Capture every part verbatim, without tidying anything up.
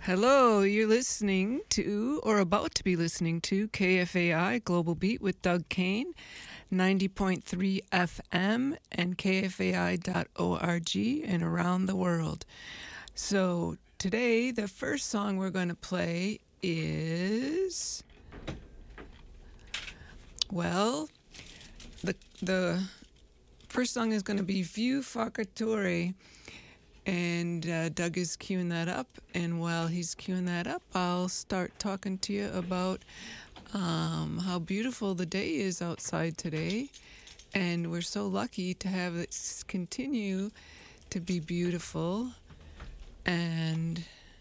Hello, you're listening to, or about to be listening to, K F A I Global Beat with Doug Kane, ninety point three F M and K F A I dot org and around the world. So today, the first song we're going to play is, well, the the first song is going to be Vieux Facatore. And uh, Doug is queuing that up, and while he's queuing that up, I'll start talking to you about um, how beautiful the day is outside today, and we're so lucky to have it continue to be beautiful, and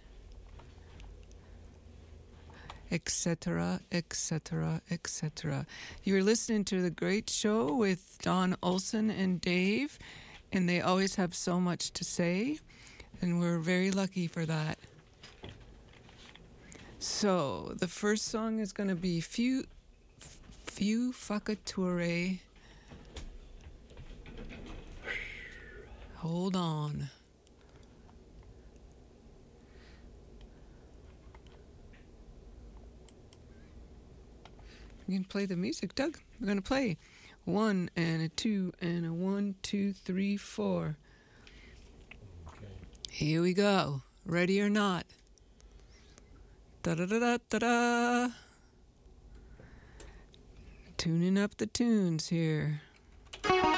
et cetera, et cetera, et cetera. You're listening to The Great Show with Don Olson and Dave, and they always have so much to say, and we're very lucky for that. So, the first song is going to be Vieux, Vieux Facatore. Hold on. You can play the music, Doug. We're going to play. One and a two and a one, two, three, four. Okay. Here we go. Ready or not? Da da da da da da. Tuning up the tunes here.